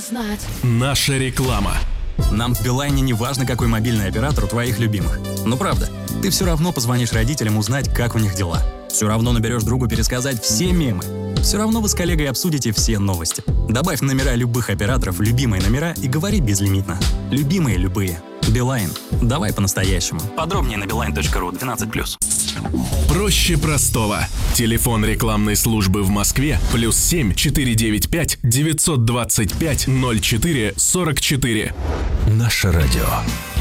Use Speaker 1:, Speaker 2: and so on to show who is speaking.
Speaker 1: знать.
Speaker 2: Наша реклама.
Speaker 3: Нам в Билайне не важно, какой мобильный оператор у твоих любимых. Но правда, ты все равно позвонишь родителям узнать, как у них дела. Все равно наберешь другу пересказать все мемы. Все равно вы с коллегой обсудите все новости. Добавь номера любых операторов в любимые номера и говори безлимитно. Любимые любые. Билайн. Давай по-настоящему. Подробнее на beeline.ru 12+.
Speaker 2: Проще простого. Телефон рекламной службы в Москве +7 495 925 04 44.
Speaker 4: Наше радио.